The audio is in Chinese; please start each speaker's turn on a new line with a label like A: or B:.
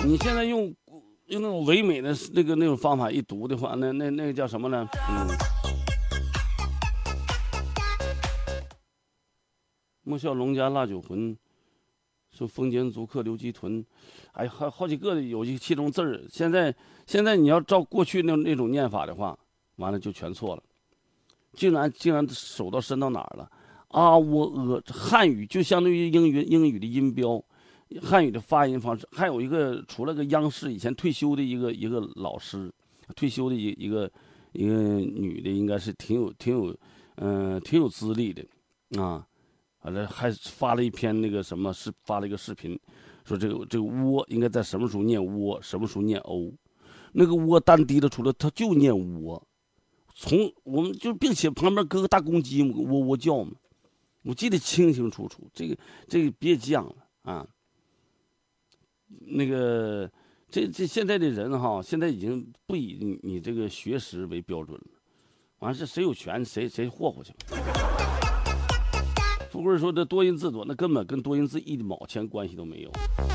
A: 你现在用那种唯美的那种方法一读的话，那个叫什么呢？莫笑农家腊酒浑，说风间足客留鸡豚，哎，还好几个有其中字儿。现在你要照过去那种念法的话，完了就全错了。竟然手到伸到哪儿了？啊喔汉语就相当于英语的音标，汉语的发音方式。还有一个，除了个央视以前退休的一个老师，退休的一个女的，应该是挺有资历的啊。完了还发了一篇那个什么发了一个视频，说这个窝应该在什么时候念窝，什么时候念欧。那个窝单低了出来，他就念窝。我们就并且旁边搁个大公鸡嘛，喔喔叫嘛，我记得清清楚楚。这个别犟了啊！那个这现在的人哈，现在已经不以你这个学识为标准了，完是谁有权谁霍霍去。富贵说这多音字多，那根本跟多音字一毛钱关系都没有。